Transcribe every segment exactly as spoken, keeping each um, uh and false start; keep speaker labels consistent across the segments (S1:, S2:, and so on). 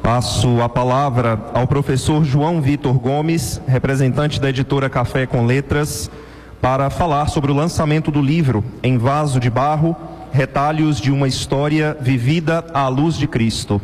S1: Passo a palavra ao professor João Vitor Gomes, representante da editora Café com Letras, para falar sobre o lançamento do livro Em Vaso de Barro, Retalhos de uma História Vivida à Luz de Cristo.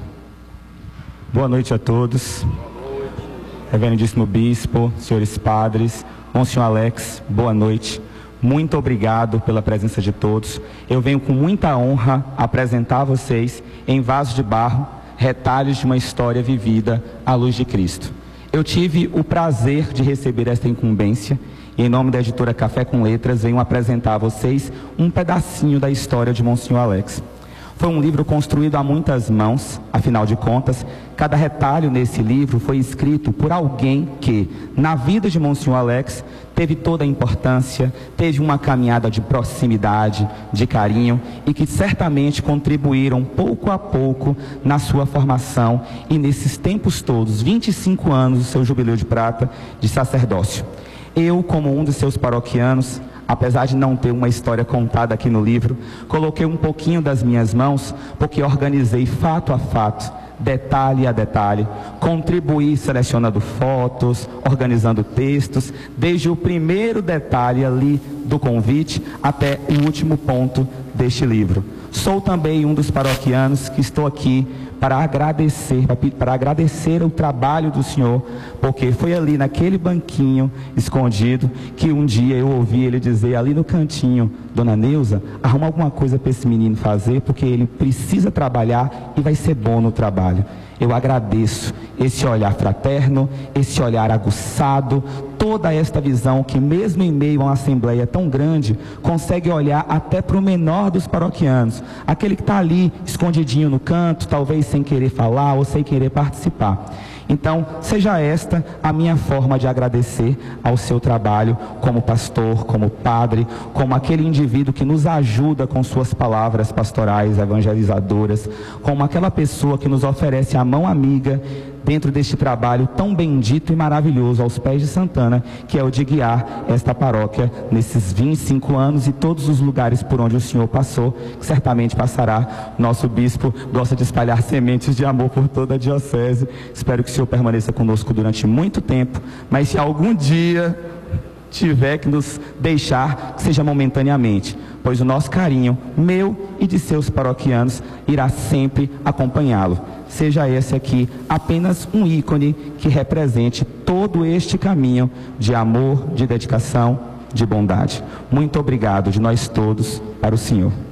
S2: Boa noite a todos. Reverendíssimo Bispo, senhores padres, Monsenhor Alex, boa noite. Muito obrigado pela presença de todos. Eu venho com muita honra apresentar a vocês Em Vaso de Barro, Retalhos de uma História Vivida à Luz de Cristo. Eu tive o prazer de receber esta incumbência e, em nome da editora Café com Letras, venho apresentar a vocês um pedacinho da história de Monsenhor Alex. Foi um livro construído a muitas mãos, afinal de contas, cada retalho nesse livro foi escrito por alguém que, na vida de Monsenhor Alex, teve toda a importância, teve uma caminhada de proximidade, de carinho e que certamente contribuíram pouco a pouco na sua formação e nesses tempos todos, vinte e cinco anos do seu jubileu de prata de sacerdócio. Eu, como um dos seus paroquianos, apesar de não ter uma história contada aqui no livro, coloquei um pouquinho das minhas mãos, porque organizei fato a fato, detalhe a detalhe, contribuí selecionando fotos, organizando textos, desde o primeiro detalhe ali do convite até o último ponto deste livro. Sou também um dos paroquianos que estou aqui para agradecer, para agradecer o trabalho do senhor, porque foi ali naquele banquinho escondido que um dia eu ouvi ele dizer ali no cantinho: Dona Neuza, arruma alguma coisa para esse menino fazer, porque ele precisa trabalhar e vai ser bom no trabalho. Eu agradeço esse olhar fraterno, esse olhar aguçado, toda esta visão que mesmo em meio a uma assembleia tão grande, consegue olhar até para o menor dos paroquianos, aquele que está ali escondidinho no canto, talvez sem querer falar ou sem querer participar. Então, seja esta a minha forma de agradecer ao seu trabalho como pastor, como padre, como aquele indivíduo que nos ajuda com suas palavras pastorais, evangelizadoras, como aquela pessoa que nos oferece a mão amiga dentro deste trabalho tão bendito e maravilhoso aos pés de Santana, que é o de guiar esta paróquia nesses vinte e cinco anos e todos os lugares por onde o senhor passou, que certamente passará. Nosso bispo gosta de espalhar sementes de amor por toda a diocese. Espero que o senhor permaneça conosco durante muito tempo, mas se algum dia tiver que nos deixar, que seja momentaneamente, pois o nosso carinho, meu e de seus paroquianos, irá sempre acompanhá-lo. Seja esse aqui apenas um ícone que represente todo este caminho de amor, de dedicação, de bondade. Muito obrigado de nós todos para o senhor.